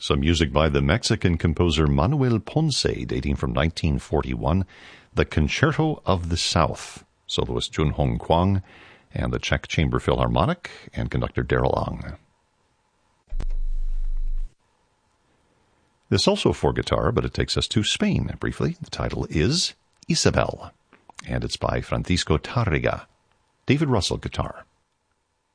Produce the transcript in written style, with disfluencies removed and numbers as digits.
Some music by the Mexican composer Manuel Ponce, dating from 1941, the Concerto of the South, soloist Jun Hong Kwang, and the Czech Chamber Philharmonic, and conductor Darrell Ong. This also for guitar, but it takes us to Spain briefly. The title is Isabel, and it's by Francisco Tárrega. David Russell, guitar.